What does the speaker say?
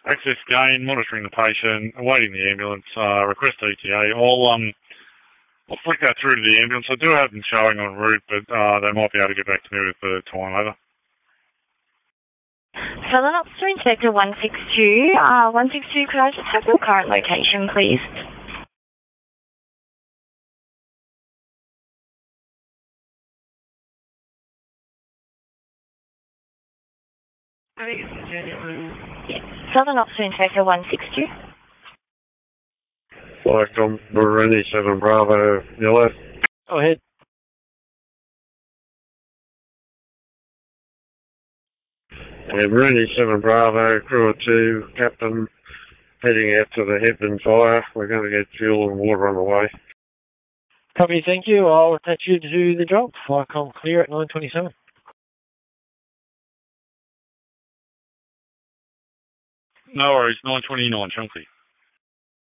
Access gain, monitoring the patient, awaiting the ambulance, request ETA. I'll flick that through to the ambulance. I do have them showing en route, but they might be able to get back to me with the time over. Southern Officer Inspector 162. 162, could I just have your current location, please? Southern Officer Inspector 162. Welcome, Burundi 7 Bravo, Yellow. Go ahead. Burundi 7 Bravo, crew of 2, captain, heading out to the Hebden fire. We're going to get fuel and water on the way. Copy, thank you. I'll attach you to the job. Flycom clear at 9:27. No worries, 9:29, Chunky.